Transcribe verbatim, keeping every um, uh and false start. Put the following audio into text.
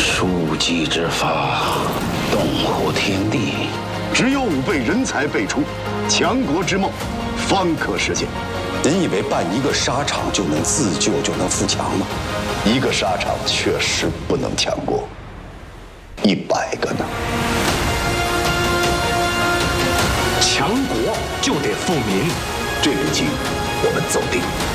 庶几之法，动乎天地。 只有吾辈人才辈出，强国之梦方可实现。 您以为办一个沙场就能自救，就能富强吗？ 一个沙场确实不能强过，一百个呢？ 强国就得富民， 这笔棋我们走定。